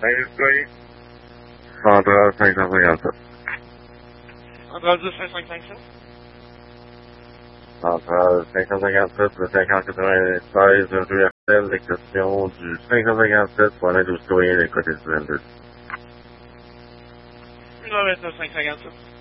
Oui. Central 557. Central 10 5557. Central 557, le 596, un RTL, les questions du 557 pour l'aide aux citoyens des côtés du 22. 1h29 557.